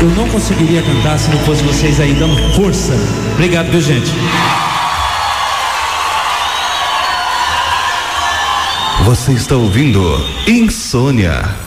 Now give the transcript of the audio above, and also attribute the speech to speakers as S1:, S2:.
S1: Eu não conseguiria cantar se não fosse vocês aí dando força. Obrigado, viu, gente?
S2: Você está ouvindo Insônia.